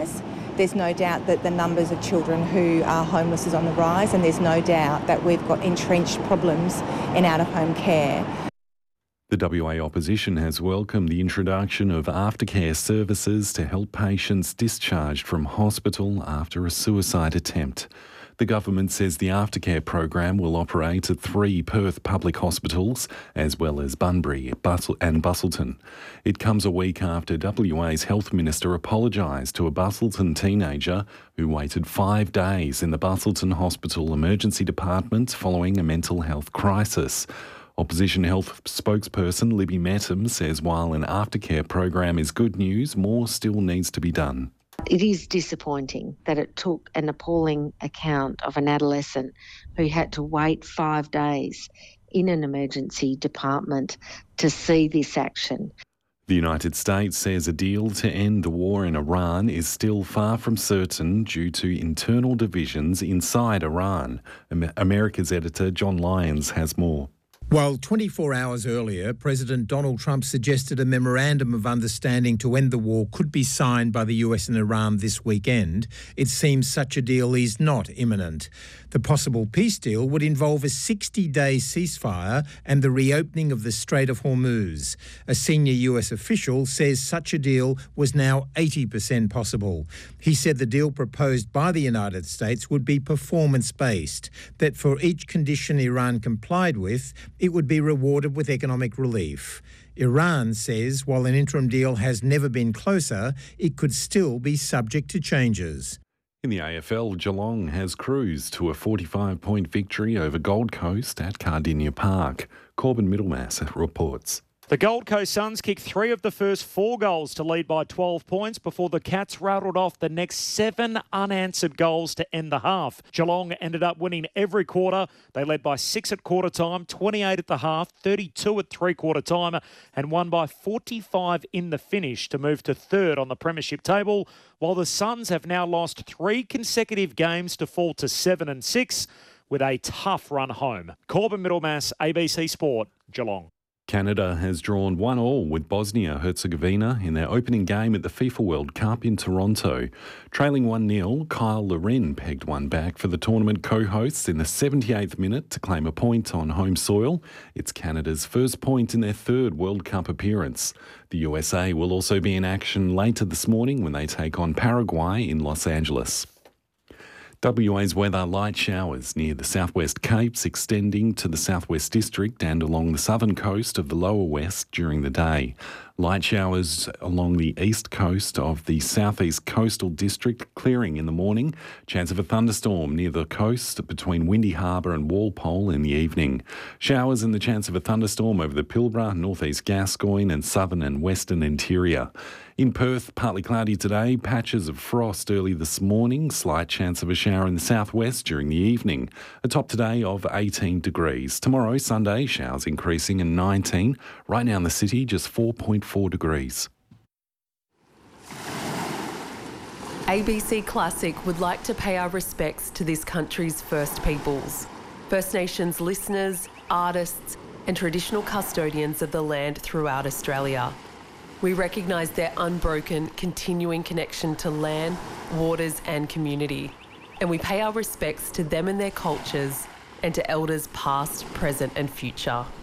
homelessness. There's no doubt that the numbers of children who are homeless is on the rise, and there's no doubt that we've got entrenched problems in out-of-home care. The WA opposition has welcomed the introduction of aftercare services to help patients discharged from hospital after a suicide attempt. The government says the aftercare program will operate at 3 Perth public hospitals, as well as Bunbury and Busselton. It comes a week after WA's Health Minister apologised to a Busselton teenager who waited 5 days in the Busselton Hospital Emergency Department following a mental health crisis. Opposition health spokesperson Libby Mettam says while an aftercare program is good news, more still needs to be done. It is disappointing that it took an appalling account of an adolescent who had to wait 5 days in an emergency department to see this action. The United States says a deal to end the war in Iran is still far from certain due to internal divisions inside Iran. America's editor John Lyons has more. While 24 hours earlier, President Donald Trump suggested a memorandum of understanding to end the war could be signed by the US and Iran this weekend, it seems such a deal is not imminent. The possible peace deal would involve a 60-day ceasefire and the reopening of the Strait of Hormuz. A senior US official says such a deal was now 80% possible. He said the deal proposed by the United States would be performance-based, that for each condition Iran complied with, it would be rewarded with economic relief. Iran says while an interim deal has never been closer, it could still be subject to changes. In the AFL, Geelong has cruised to a 45-point victory over Gold Coast at Cardinia Park. Corbin Middlemass reports. The Gold Coast Suns kicked 3 of the first 4 goals to lead by 12 points before the Cats rattled off the next 7 unanswered goals to end the half. Geelong ended up winning every quarter. They led by 6 at quarter time, 28 at the half, 32 at three-quarter time, and won by 45 in the finish to move to 3rd on the premiership table, while the Suns have now lost 3 consecutive games to fall to 7 and 6 with a tough run home. Corbin Middlemass, ABC Sport, Geelong. Canada has drawn 1-1 with Bosnia-Herzegovina in their opening game at the FIFA World Cup in Toronto. Trailing 1-0, Kyle Larin pegged one back for the tournament co-hosts in the 78th minute to claim a point on home soil. It's Canada's first point in their 3rd World Cup appearance. The USA will also be in action later this morning when they take on Paraguay in Los Angeles. WA's weather, light showers near the southwest Capes extending to the southwest district and along the southern coast of the lower west during the day. Light showers along the east coast of the southeast coastal district clearing in the morning. Chance of a thunderstorm near the coast between Windy Harbour and Walpole in the evening. Showers and the chance of a thunderstorm over the Pilbara, northeast Gascoyne and southern and western interior. In Perth, partly cloudy today, patches of frost early this morning, slight chance of a shower in the southwest during the evening. A top today of 18 degrees. Tomorrow, Sunday, showers increasing and 19. Right now in the city, just 4.4 degrees. ABC Classic would like to pay our respects to this country's First Peoples, First Nations listeners, artists and traditional custodians of the land throughout Australia. We recognise their unbroken, continuing connection to land, waters and community, and we pay our respects to them and their cultures and to elders past, present and future.